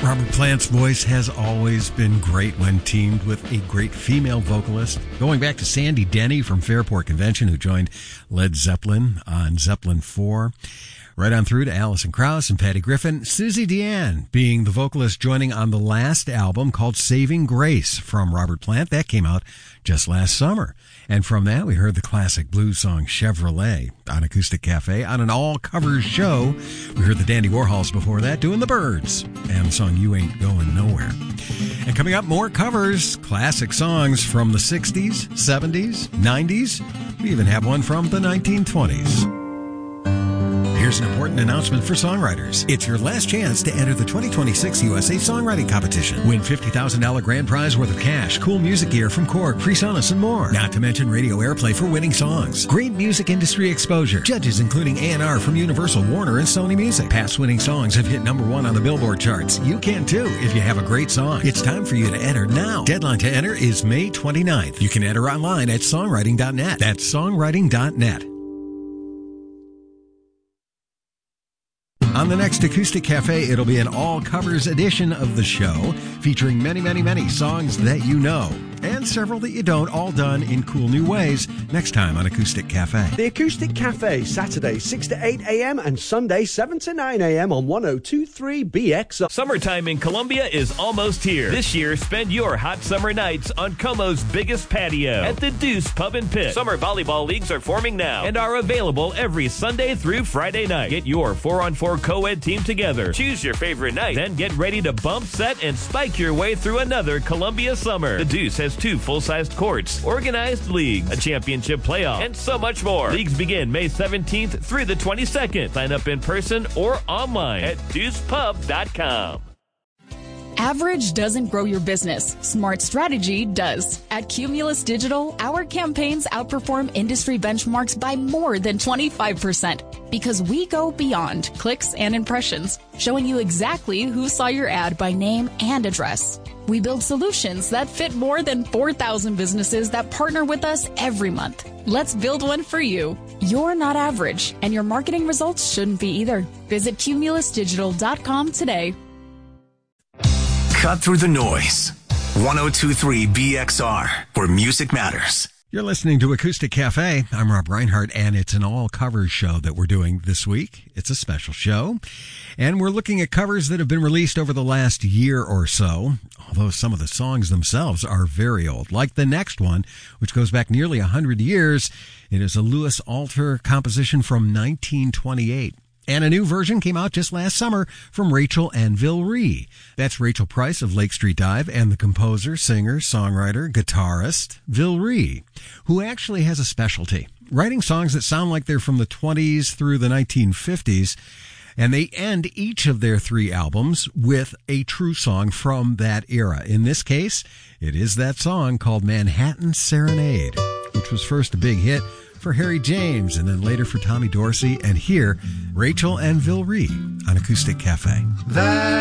Robert Plant's voice has always been great when teamed with a great female vocalist. Going back to Sandy Denny from Fairport Convention, who joined Led Zeppelin on Zeppelin 4. Right on through to Alison Krauss and Patty Griffin. Susie Deanne being the vocalist joining on the last album called Saving Grace from Robert Plant. That came out just last summer. And from that, we heard the classic blues song Chevrolet on Acoustic Cafe. On an all-covers show, we heard the Dandy Warhols before that doing the Byrds and the song You Ain't Going Nowhere. And coming up, more covers, classic songs from the 60s, 70s, 90s. We even have one from the 1920s. Here's an important announcement for songwriters. It's your last chance to enter the 2026 USA Songwriting Competition. Win $50,000 grand prize worth of cash, cool music gear from Korg, PreSonus, and more. Not to mention radio airplay for winning songs. Great music industry exposure. Judges including A&R from Universal, Warner, and Sony Music. Past winning songs have hit #1 on the Billboard charts. You can too if you have a great song. It's time for you to enter now. Deadline to enter is May 29th. You can enter online at songwriting.net. That's songwriting.net. On the next Acoustic Cafe, it'll be an all-covers edition of the show, featuring many, many, many songs that you know, and several that you don't, all done in cool new ways, next time on Acoustic Cafe. The Acoustic Cafe, Saturday 6 to 8 a.m. and Sunday 7 to 9 a.m. on 102.3 BX. Summertime in Columbia is almost here. This year, spend your hot summer nights on Como's biggest patio at the Deuce Pub and Pit. Summer volleyball leagues are forming now and are available every Sunday through Friday night. Get your 4-on-4 co-ed team together. Choose your favorite night, then get ready to bump, set, and spike your way through another Columbia summer. The Deuce has 2 full-sized courts, organized leagues, a championship playoff, and so much more. Leagues begin May 17th through the 22nd. Sign up in person or online at deucepub.com. Average doesn't grow your business. Smart strategy does. At Cumulus Digital, our campaigns outperform industry benchmarks by more than 25% because we go beyond clicks and impressions, showing you exactly who saw your ad by name and address. We build solutions that fit more than 4,000 businesses that partner with us every month. Let's build one for you. You're not average, and your marketing results shouldn't be either. Visit cumulusdigital.com today. Cut through the noise. 102.3 BXR, where music matters. You're listening to Acoustic Cafe. I'm Rob Reinhardt, and it's an all-covers show that we're doing this week. It's a special show, and we're looking at covers that have been released over the last year or so, although some of the songs themselves are very old, like the next one, which goes back nearly 100 years. It is a Louis Alter composition from 1928. And a new version came out just last summer from Rachel and Vil Ree. That's Rachel Price of Lake Street Dive and the composer, singer, songwriter, guitarist, Vil Ree, who actually has a specialty, writing songs that sound like they're from the 20s through the 1950s. And they end each of their 3 albums with a true song from that era. In this case, it is that song called Manhattan Serenade, which was first a big hit for Harry James and then later for Tommy Dorsey. And here, Rachel and Vil Ree on Acoustic Cafe.